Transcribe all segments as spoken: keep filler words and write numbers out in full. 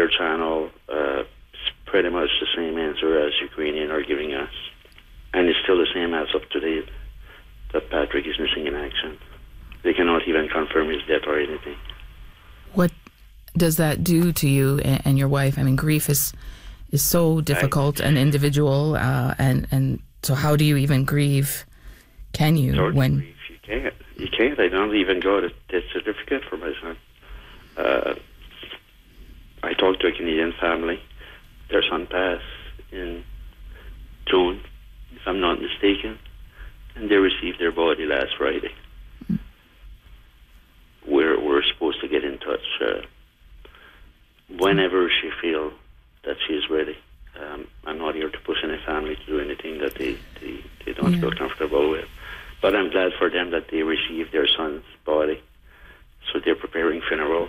channel, uh, it's pretty much the same answer as Ukrainian are giving us. And it's still the same as of today, that Patrick is missing in action. They cannot even confirm his death or anything. What does that do to you and, and your wife? I mean, grief is is so difficult I, and individual, uh, and, and so how do you even grieve? Can you? When grief, you can't. You can't. I don't even got a death certificate for my son. Uh, I talked to a Canadian family. Their son passed in June, if I'm not mistaken, and they received their body last Friday. Mm. We're we're supposed to get in touch uh, whenever she feels that she is ready. Um, I'm not here to push any family to do anything that they, they, they don't yeah. feel comfortable with. But I'm glad for them that they received their son's body, so they're preparing funeral.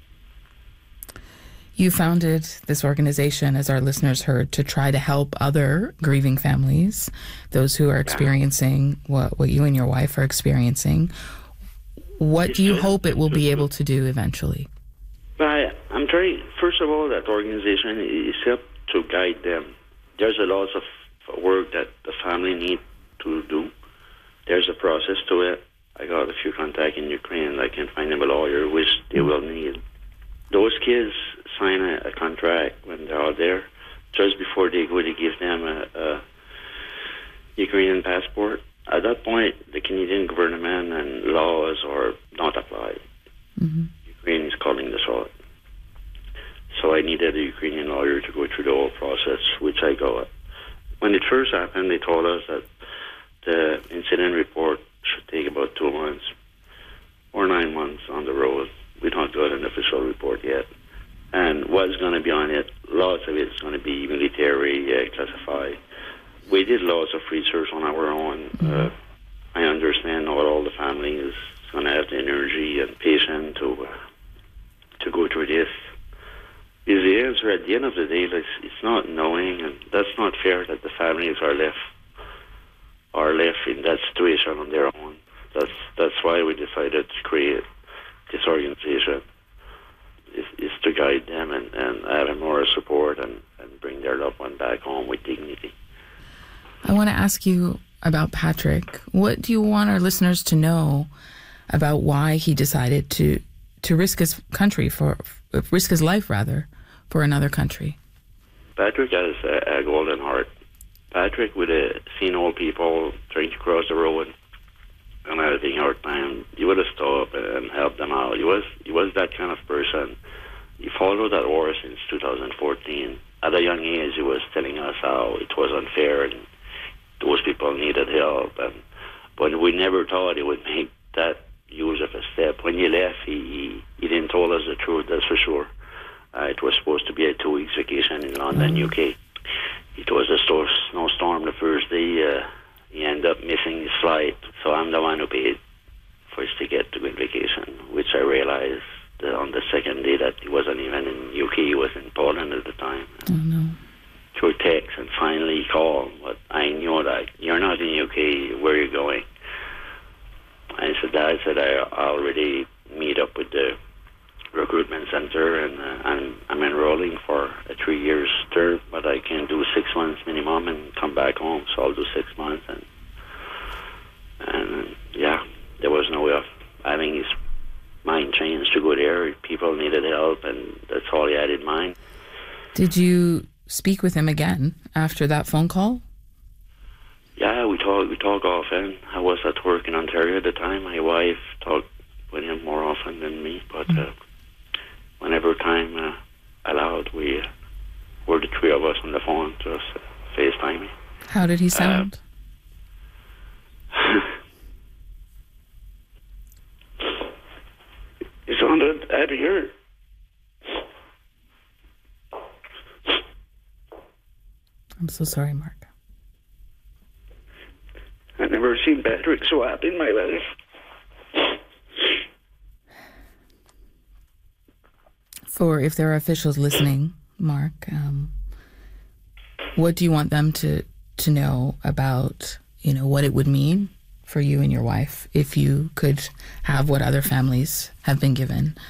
You founded this organization, as our listeners heard, to try to help other grieving families, those who are experiencing what, what you and your wife are experiencing. What do you hope it will be able to do eventually? I, I'm trying, first of all, that organization is help to guide them. There's a lot of work that the family need to do. There's a process to it. I got a few contacts in Ukraine. I can find them a lawyer, which they will need. Those kids sign a, a contract when they're out there. Just before they go, they give them a, a Ukrainian passport. At that point, the Canadian government and laws are not applied. Mm-hmm. Ukraine is calling the shot. So I needed a Ukrainian lawyer to go through the whole process, which I got. When it first happened, they told us that the incident report should take about two months or nine months on the road. We don't got an official report yet. And what's going to be on it, lots of it is going to be military uh, classified. We did lots of research on our own. Uh, I understand not all the family is going to have the energy and patience to, uh, to go through this. Is the answer at the end of the day, it's, it's not knowing, and that's not fair that the families are left are left in that situation on their own. That's that's why we decided to create this organization, is, is to guide them and, and have more support and, and bring their loved one back home with dignity. I want to ask you about Patrick. What do you want our listeners to know about why he decided to to risk his country for risk his life rather for another country? Patrick has a, a golden heart. Patrick would have seen old people trying to cross the road and having a hard time. He would have stopped and helped them out. He was he was that kind of person. He followed that war since two thousand fourteen. At a young age, he was telling us how it was unfair and those people needed help. And but we never thought he would make that use of a step. When he left, he, he, he didn't tell us the truth, that's for sure. Uh, it was supposed to be a two weeks vacation in London, U K. It was a sto- snowstorm the first day. Uh, he ended up missing his flight, so I'm the one who paid for his ticket to go on vacation, which I realized that on the second day that he wasn't even in U K, he was in Poland at the time. Oh, no. Through text, and finally he called, but I knew that, you're not in U K, where are you going? I said, Dad, I said, I already meet up with the recruitment center, and uh, I'm, I'm enrolling for a three years term, but I can do six months minimum and come back home, so I'll do six months. And, and yeah, there was no way of having his mind changed to go there. People needed help, and that's all he had in mind. Did you speak with him again after that phone call? Yeah, we talk we talk often. I was at work in Ontario at the time. My wife talked with him more often than me, but uh, whenever time uh, allowed, we uh, were the three of us on the phone, just uh, FaceTiming. How did he sound? Uh, he sounded happier. I'm so sorry, Mark. I've never seen Patrick so happy in my life. For if there are officials listening, Mark, um, what do you want them to, to know about, you know, what it would mean for you and your wife if you could have what other families have been given?